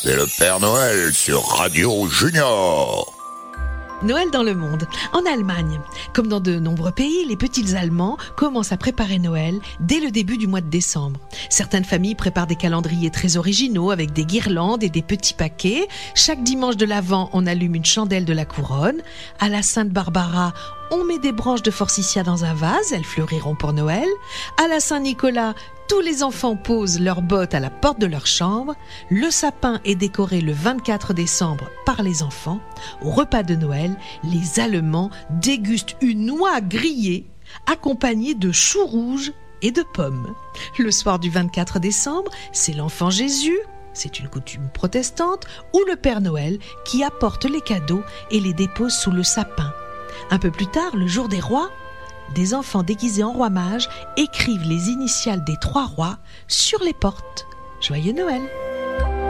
c'est le Père Noël sur Radio Junior. Noël dans le monde. En Allemagne, comme dans de nombreux pays, les petits Allemands commencent à préparer Noël dès le début du mois de décembre. Certaines familles préparent des calendriers très originaux avec des guirlandes et des petits paquets. Chaque dimanche de l'Avent, on allume une chandelle de la couronne. À la Sainte-Barbara, on met des branches de forsythia dans un vase, elles fleuriront pour Noël. À la Saint-Nicolas, tous les enfants posent leurs bottes à la porte de leur chambre. Le sapin est décoré le 24 décembre par les enfants. Au repas de Noël, les Allemands dégustent une noix grillée accompagnée de choux rouges et de pommes. Le soir du 24 décembre, c'est l'enfant Jésus, c'est une coutume protestante, ou le Père Noël qui apporte les cadeaux et les dépose sous le sapin. Un peu plus tard, le jour des rois, des enfants déguisés en rois mages écrivent les initiales des 3 rois sur les portes. Joyeux Noël!